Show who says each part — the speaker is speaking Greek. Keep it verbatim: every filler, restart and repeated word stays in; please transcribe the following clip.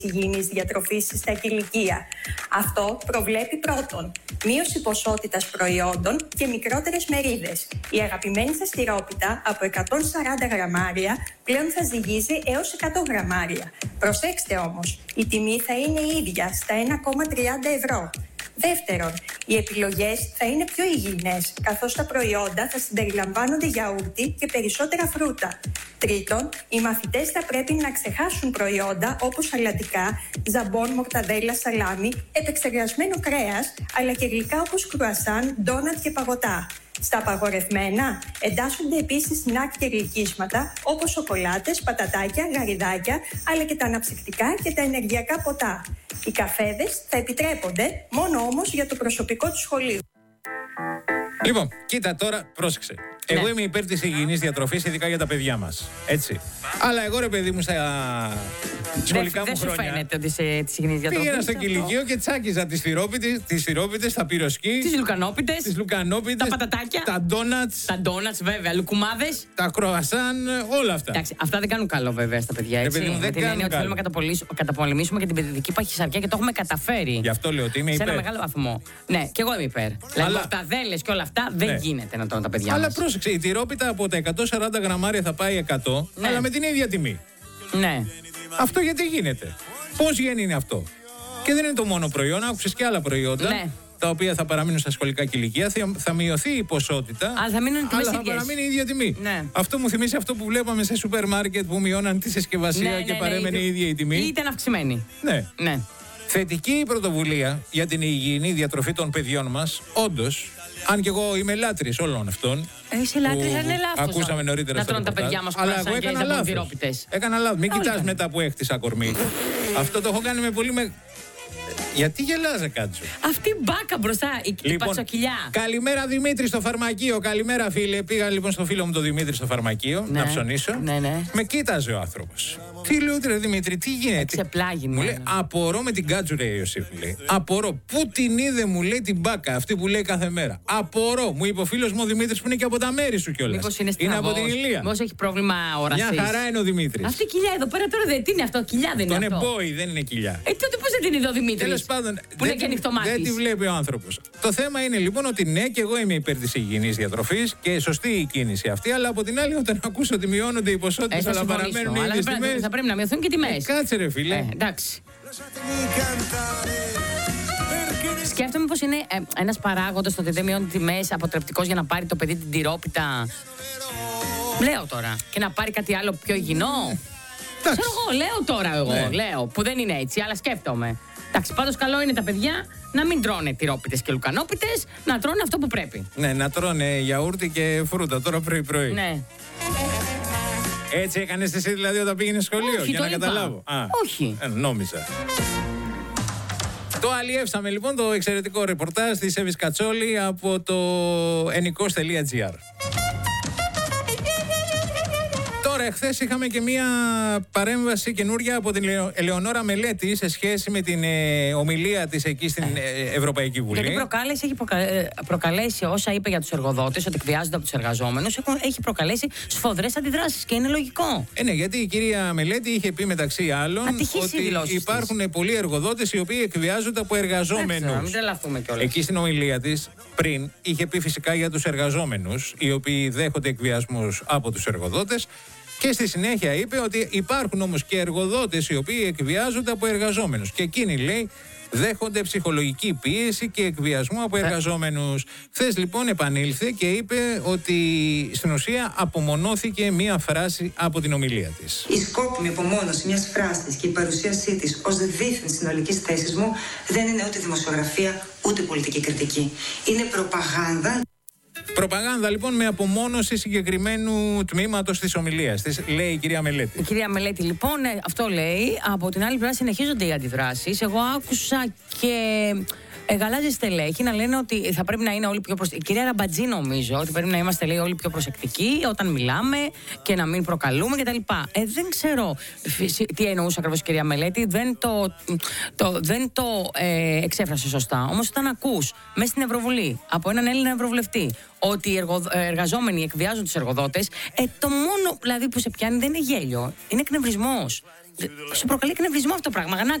Speaker 1: υγιεινής διατροφής στα κηλικεία. Αυτό προβλέπει πρώτον μείωση ποσότητας προϊόντων και μικρότερες μερίδες. Η αγαπημένη σας τυρόπιτα από εκατόν σαράντα γραμμάρια πλέον θα ζυγίζει έως εκατό γραμμάρια. Προσέξτε όμως, η τιμή θα είναι η ίδια στα ένα κόμμα τριάντα ευρώ. Δεύτερον, οι επιλογές θα είναι πιο υγιεινές, καθώς τα προϊόντα θα συμπεριλαμβάνονται γιαούρτι και περισσότερα φρούτα. Τρίτον, οι μαθητές θα πρέπει να ξεχάσουν προϊόντα όπως αλατικά, ζαμπόν, μορταδέλα, σαλάμι, επεξεργασμένο κρέας, αλλά και γλυκά όπως κρουασάν, ντόνατ και παγωτά. Στα απαγορευμένα εντάσσονται επίσης σνακ και γλυκίσματα όπως σοκολάτες, πατατάκια, γαριδάκια, αλλά και τα αναψυκτικά και τα ενεργειακά ποτά. Οι καφέδες θα επιτρέπονται μόνο όμως για το προσωπικό του σχολείου.
Speaker 2: Λοιπόν, κοίτα τώρα, πρόσεξε.
Speaker 3: Ναι.
Speaker 2: Εγώ είμαι υπέρ της υγιεινής διατροφής, ειδικά για τα παιδιά μας. Έτσι. Αλλά εγώ, ρε παιδί μου, στα σχολικά
Speaker 3: Δεν
Speaker 2: μου
Speaker 3: σου
Speaker 2: χρόνια.
Speaker 3: φαίνεται ότι είσαι της υγιεινής διατροφής.
Speaker 2: Πήγαινα στο κηλικείο και τσάκιζα τις θυρόπιτες, τις θυρόπιτες, τα πυροσκή,
Speaker 3: Τις λουκανόπιτες,
Speaker 2: τις λουκανόπιτες,
Speaker 3: τα πατατάκια,
Speaker 2: τα ντόνατς,
Speaker 3: τα ντόνατς βέβαια, λουκουμάδες.
Speaker 2: τα κροασάν, όλα αυτά.
Speaker 3: Εντάξει, αυτά δεν κάνουν καλό βέβαια στα παιδιά.
Speaker 2: Ρε
Speaker 3: Έτσι.
Speaker 2: παιδί μου, δεν
Speaker 3: Με την
Speaker 2: κάνουν
Speaker 3: έννοια ότι
Speaker 2: καλό.
Speaker 3: θέλουμε να καταπολύσουμε- καταπολεμήσουμε και την παιδική παχυσαρκία και το έχουμε καταφέρει.
Speaker 2: Γι' αυτό λέω ότι είμαι
Speaker 3: Σε ένα
Speaker 2: υπέρ.
Speaker 3: μεγάλο βαθμό. Ναι, και εγώ είμαι υπέρ. Δηλαδή, μορταδέλες και όλα αυτά δεν
Speaker 2: Ναι.
Speaker 3: γίνεται να τρώνε τα παιδιά
Speaker 2: Αλλά
Speaker 3: μας.
Speaker 2: πρόσεξε, η τυρόπιτα από τα εκατόν σαράντα γραμμάρια θα πάει εκατό,
Speaker 3: Ναι.
Speaker 2: αλλά με την ίδια τιμή.
Speaker 3: Ναι.
Speaker 2: Αυτό γιατί γίνεται. Πώς γίνει αυτό. Και δεν είναι το μόνο προϊόν, άκουσες και άλλα προϊόντα.
Speaker 3: Ναι.
Speaker 2: Τα οποία θα παραμείνουν στα σχολικά κηλικεία, θα, θα μειωθεί η ποσότητα.
Speaker 3: Αλλά θα μείνουν οι τιμές
Speaker 2: αλλά θα
Speaker 3: ίδιες.
Speaker 2: παραμείνει η ίδια τιμή.
Speaker 3: Ναι.
Speaker 2: Αυτό μου θυμίζει αυτό που βλέπαμε σε σούπερ μάρκετ που μειώναν τη συσκευασία
Speaker 3: Ναι,
Speaker 2: και
Speaker 3: ναι,
Speaker 2: παρέμενε
Speaker 3: ναι,
Speaker 2: η ίδια η τιμή.
Speaker 3: Ή ήταν αυξημένη.
Speaker 2: Ναι.
Speaker 3: Ναι.
Speaker 2: Θετική η πρωτοβουλία για την υγιεινή διατροφή των παιδιών μας, όντως. Αν και εγώ είμαι λάτρης όλων αυτών.
Speaker 3: Είσαι λάτρης,
Speaker 2: που
Speaker 3: δεν είναι λάθος.
Speaker 2: Ακούσαμε νωρίτερα
Speaker 3: Να
Speaker 2: στο
Speaker 3: τρώνε τα
Speaker 2: ρεπορτάζ.
Speaker 3: παιδιά μας
Speaker 2: Αλλά εγώ
Speaker 3: κρουασάν και
Speaker 2: έκανα λάθος.
Speaker 3: ζαμπονδυρόπιτες.
Speaker 2: Έκανα λάθος. Μην
Speaker 3: Όλοι
Speaker 2: κοιτάς
Speaker 3: κάνουν.
Speaker 2: μετά που έχτισα κορμί. Αυτό το έχω κάνει με πολύ με... Γιατί γελάζε, Κάτσο.
Speaker 3: Αυτή η μπάκα μπροστά, η, η πατσοκυλιά.
Speaker 2: καλημέρα Δημήτρη στο φαρμακείο. Καλημέρα, φίλε. Πήγα λοιπόν στο φίλο μου τον Δημήτρη στο φαρμακείο
Speaker 3: Ναι.
Speaker 2: να ψωνίσω.
Speaker 3: Ναι, ναι.
Speaker 2: Με κοίταζε ο άνθρωπος. Τι λέω, ρε Δημήτρη, τι γίνεται.
Speaker 3: Εξεπλάγει,
Speaker 2: Μου
Speaker 3: ναι.
Speaker 2: λέει, απορώ με την Κάτσου, ρε Ιωσήφ. Λέει. Απορώ. Πού την είδε, μου λέει, την μπάκα αυτή που λέει κάθε μέρα. Απορώ. Μου είπε ο φίλος μου ο Δημήτρης που είναι και από τα μέρη σου κιόλας.
Speaker 3: Μήπως είναι
Speaker 2: είναι από
Speaker 3: στραβός,
Speaker 2: την Ηλία.
Speaker 3: μήπως έχει πρόβλημα όρασης.
Speaker 2: Μια χαρά είναι ο Δημήτρης.
Speaker 3: Αυτή η κοιλιά εδώ πέρα τώρα δεν τι είναι αυτό, κοιλιά δεν είναι
Speaker 2: Τον
Speaker 3: αυτό.
Speaker 2: εμπόι, δεν είναι κοιλιά.
Speaker 3: Ε, τότε πώς δεν την είδε ο Δημήτρης.
Speaker 2: Τέλος πάντων,
Speaker 3: Που είναι
Speaker 2: δεν,
Speaker 3: και ανοιχτομάτης.
Speaker 2: δεν τη βλέπει ο άνθρωπος. Το θέμα είναι λοιπόν ότι ναι, και εγώ είμαι υπέρ της υγιεινής διατροφής και σωστή η κίνηση αυτή, αλλά από την άλλη, όταν ακούσω ότι μειώνονται οι ποσότητες,
Speaker 3: Ε, θα
Speaker 2: αλλά
Speaker 3: συμφωνήσω,
Speaker 2: παραμένουν οι
Speaker 3: αλλά
Speaker 2: ίδιες
Speaker 3: θα πρέπει-
Speaker 2: τιμές.
Speaker 3: θα πρέπει να μειωθούν και οι τιμές.
Speaker 2: Ε, κάτσε, ρε φίλε.
Speaker 3: Ε, εντάξει. Σκέφτομαι πως είναι ε, ένας παράγοντας το ότι δεν μειώνει τιμές αποτρεπτικός για να πάρει το παιδί την τυρόπιτα. Λέω τώρα. Και να πάρει κάτι άλλο πιο υγιεινό. Ξέρω εγώ, λέω τώρα εγώ.
Speaker 2: Ναι.
Speaker 3: Λέω που δεν είναι έτσι, αλλά σκέφτομαι. Εντάξει, πάντως καλό είναι τα παιδιά να μην τρώνε τυρόπιτες και λουκανόπιτες, να τρώνε αυτό που πρέπει.
Speaker 2: Ναι, να τρώνε γιαούρτι και φρούτα τώρα πρωί-πρωί.
Speaker 3: Ναι.
Speaker 2: Έτσι έκανες εσύ δηλαδή όταν πήγαινες σχολείο,
Speaker 3: Όχι,
Speaker 2: για
Speaker 3: το
Speaker 2: να
Speaker 3: είπα.
Speaker 2: καταλάβω. Α,
Speaker 3: Όχι.
Speaker 2: ε, νόμιζα. Το αλλιεύσαμε λοιπόν το εξαιρετικό ρεπορτάζ της Εύης Κατσόλη από το ενικός τελεία τζι άρ. Τώρα, εχθές είχαμε και μία παρέμβαση καινούρια από την Ελεο- Ελεονόρα Μελέτη σε σχέση με την ε, ομιλία της εκεί στην ε, Ευρωπαϊκή Βουλή.
Speaker 3: Γιατί προκάλεσε, έχει προκα... ε, προκαλέσει όσα είπε για τους εργοδότες, ότι εκβιάζονται από τους εργαζόμενους, έχουν... έχει προκαλέσει σφοδρές αντιδράσεις και είναι λογικό.
Speaker 2: Ε, ναι, γιατί η κυρία Μελέτη είχε πει μεταξύ άλλων
Speaker 3: Ατυχείς οι
Speaker 2: ότι
Speaker 3: δηλώσεις
Speaker 2: υπάρχουν
Speaker 3: της.
Speaker 2: πολλοί εργοδότες οι οποίοι εκβιάζονται από
Speaker 3: Εντάξει,
Speaker 2: εργαζόμενους.
Speaker 3: να μην τρελαθούμε κιόλας.
Speaker 2: Εκεί στην ομιλία της πριν είχε πει φυσικά για τους εργαζόμενους οι οποίοι δέχονται εκβιασμούς από τους εργοδότες. Και στη συνέχεια είπε ότι υπάρχουν όμως και εργοδότες οι οποίοι εκβιάζονται από εργαζόμενους. Και εκείνοι, λέει, δέχονται ψυχολογική πίεση και εκβιασμό από εργαζόμενους. Χθες λοιπόν επανήλθε και είπε ότι στην ουσία απομονώθηκε μία φράση από την ομιλία της.
Speaker 4: Η σκόπιμη απομόνωση μιας φράσης και η παρουσίασή της ως δίθεν συνολικής θέσης μου δεν είναι ούτε δημοσιογραφία ούτε πολιτική κριτική. Είναι προπαγάνδα.
Speaker 2: Προπαγάνδα λοιπόν με απομόνωση συγκεκριμένου τμήματος της ομιλίας της, λέει η κυρία Μελέτη.
Speaker 3: Η κυρία Μελέτη, λοιπόν, ε, αυτό λέει. Από την άλλη πλευρά συνεχίζονται οι αντιδράσεις. Εγώ άκουσα και ε, γαλάζιες στελέχη να λένε ότι θα πρέπει να είναι όλοι πιο προσεκτικοί. Η κυρία Ραμπατζή, νομίζω, ότι πρέπει να είμαστε, λέει, όλοι πιο προσεκτικοί όταν μιλάμε και να μην προκαλούμε κτλ. Ε, δεν ξέρω τι εννοούσε ακριβώς η κυρία Μελέτη. Δεν το, το, δεν το ε, εξέφρασε σωστά. Όμως, όταν ακούς μέσα στην Ευρωβουλή από έναν Έλληνα Ευρωβουλευτή ότι οι εργο, εργαζόμενοι εκβιάζουν τους εργοδότες, ε, το μόνο δηλαδή που σε πιάνει δεν είναι γέλιο, είναι εκνευρισμός. Σου προκαλεί εκνευρισμό αυτό το πράγμα. Να